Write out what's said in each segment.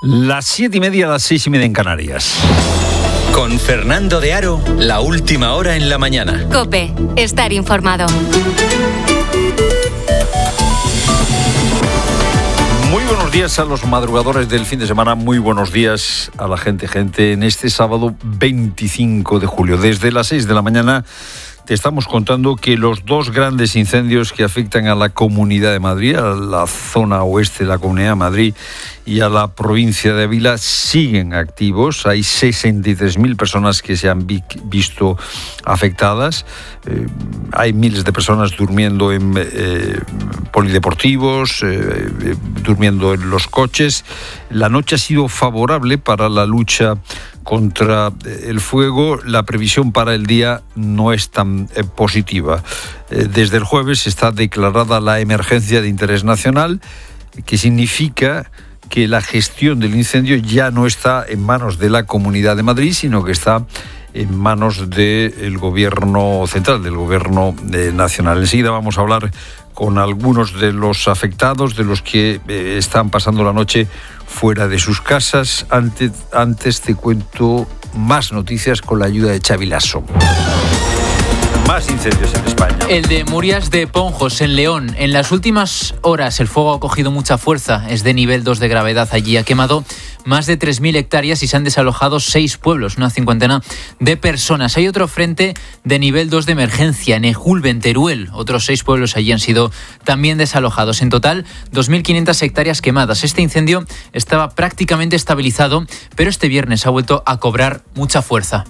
Las 7:30, las 6:30 en Canarias. Con Fernando de Aro, la última hora en la mañana. COPE, estar informado. Muy buenos días a los madrugadores del fin de semana, muy buenos días a la gente en este sábado 25 de julio. Desde las 6 de la mañana te estamos contando que los dos grandes incendios que afectan a la Comunidad de Madrid, a la zona oeste de la Comunidad de Madrid y a la provincia de Ávila, siguen activos. Hay 63.000 personas que se han visto afectadas. Hay miles de personas durmiendo en polideportivos, durmiendo en los coches. La noche ha sido favorable para la lucha contra el fuego. La previsión para el día no es tan positiva. Desde el jueves está declarada la emergencia de interés nacional, que significa que la gestión del incendio ya no está en manos de la Comunidad de Madrid, sino que está en manos del gobierno central, del gobierno nacional. Enseguida vamos a hablar con algunos de los afectados, de los que están pasando la noche fuera de sus casas. Antes te cuento más noticias con la ayuda de Xavi Lasso. Más incendios en España. El de Murias de Ponjos, en León. En las últimas horas el fuego ha cogido mucha fuerza. Es de nivel 2 de gravedad allí. Ha quemado más de 3.000 hectáreas y se han desalojado 6 pueblos, una cincuentena de personas. Hay otro frente de nivel 2 de emergencia en Ejulbe, en Teruel. Otros 6 pueblos allí han sido también desalojados. En total, 2.500 hectáreas quemadas. Este incendio estaba prácticamente estabilizado, pero este viernes ha vuelto a cobrar mucha fuerza.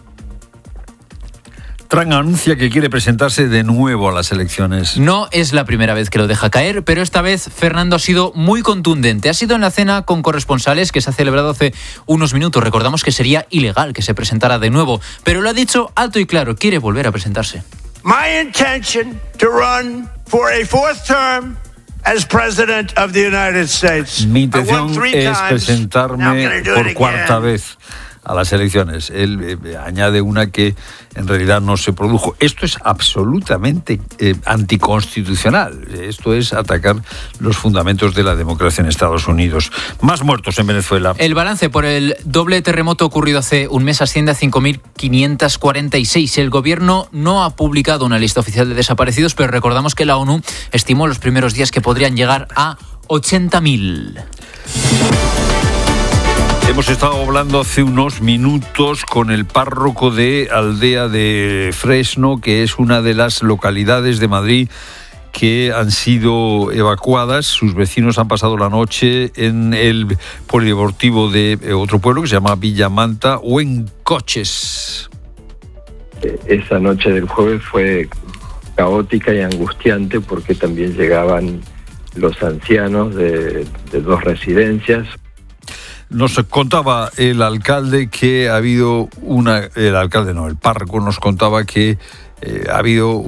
Trump anuncia que quiere presentarse de nuevo a las elecciones. No es la primera vez que lo deja caer, pero esta vez Fernando ha sido muy contundente. Ha sido en la cena con corresponsales que se ha celebrado hace unos minutos. Recordamos que sería ilegal que se presentara de nuevo, pero lo ha dicho alto y claro, quiere volver a presentarse. My intention to run for a fourth term as President of the United States. Mi intención es presentarme por cuarta vez a las elecciones. Él añade una que en realidad no se produjo. Esto es absolutamente anticonstitucional. Esto es atacar los fundamentos de la democracia en Estados Unidos. Más muertos en Venezuela. El balance por el doble terremoto ocurrido hace un mes asciende a 5.546. El gobierno no ha publicado una lista oficial de desaparecidos, pero recordamos que la ONU estimó los primeros días que podrían llegar a 80.000. Hemos estado hablando hace unos minutos con el párroco de Aldea de Fresno, que es una de las localidades de Madrid que han sido evacuadas. Sus vecinos han pasado la noche en el polideportivo de otro pueblo que se llama Villamanta o en coches. Esa noche del jueves fue caótica y angustiante porque también llegaban los ancianos de 2 residencias. Nos contaba el alcalde que ha habido el párroco nos contaba que ha habido